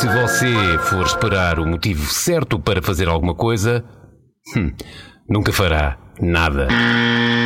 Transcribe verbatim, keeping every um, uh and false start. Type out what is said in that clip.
Se você for esperar o motivo certo para fazer alguma coisa, hum, nunca fará nada.